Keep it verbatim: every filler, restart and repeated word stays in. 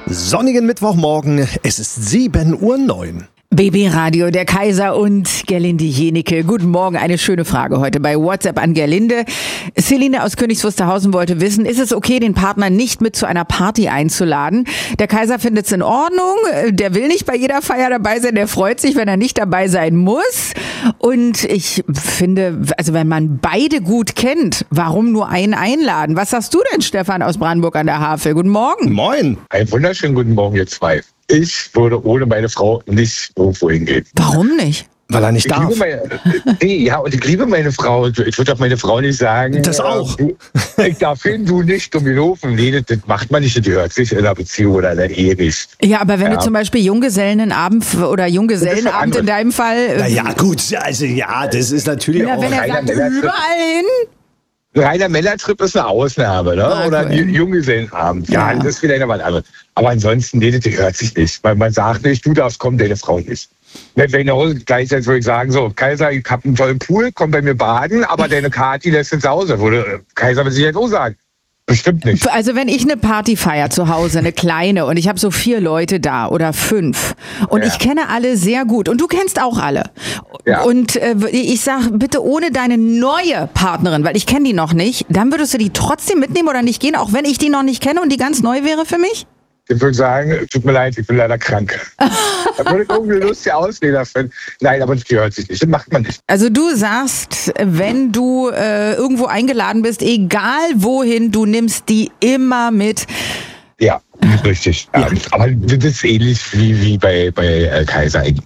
sonnigen Mittwochmorgen. Es ist sieben Uhr neun. B B Radio, der Kaiser und Gerlinde Jenike. Guten Morgen, eine schöne Frage heute bei WhatsApp an Gerlinde. Celine aus Königs Wusterhausen wollte wissen, ist es okay, den Partner nicht mit zu einer Party einzuladen? Der Kaiser findet es in Ordnung, der will nicht bei jeder Feier dabei sein, der freut sich, wenn er nicht dabei sein muss. Und ich finde, also wenn man beide gut kennt, warum nur einen einladen? Was sagst du denn, Stefan aus Brandenburg an der Havel? Guten Morgen. Moin. Einen wunderschönen guten Morgen, ihr zwei. Ich würde ohne meine Frau nicht irgendwo hingehen. Warum nicht? Weil er nicht Ich darf. liebe meine, nee, ja, und ich liebe meine Frau. Ich würde auch meine Frau nicht sagen. Das auch. Äh, du, ich darf hin, du nicht, dumm gelaufen. Nee, das, das macht man nicht. Das gehört sich in einer Beziehung oder in einer Ehe nicht. Ja, aber wenn Ja. du zum Beispiel Junggesellenabend oder Junggesellenabend in deinem Fall... Na ja, gut, also ja, das ist natürlich Ja, auch... wenn er reiner sagt, Männertrip. überall hin... Ein reiner Männertrip ist eine Ausnahme, ne? Ah, Oder cool. ein Junggesellenabend. Ja, Ja. das ist vielleicht noch was anderes. Aber ansonsten, nee, das gehört sich nicht. Weil man sagt nicht, du darfst kommen, deine Frau nicht. Wenn wir nach Hause gleichzeitig würde ich sagen, so, Kaiser, ich hab einen tollen Pool, komm bei mir baden, aber deine Kati lässt ins Hause. Würde Kaiser mit Sicherheit auch sagen. Bestimmt nicht. Also wenn ich eine Party feiere zu Hause, eine kleine, und ich habe so vier Leute da oder fünf und Ja. ich kenne alle sehr gut und du kennst auch alle. Ja. Und äh, ich sag bitte ohne deine neue Partnerin, weil ich kenne die noch nicht, dann würdest du die trotzdem mitnehmen oder nicht gehen, auch wenn ich die noch nicht kenne und die ganz neu wäre für mich? Ich würde sagen, tut mir leid, ich bin leider krank. Da würde ich irgendwie lustige Ausrede finden. Nein, aber das gehört sich nicht. Das macht man nicht. Also du sagst, wenn du äh, irgendwo eingeladen bist, egal wohin, du nimmst die immer mit. Ja, richtig. Ja. Aber das ist ähnlich wie, wie bei, bei äh, Kaiser. Ich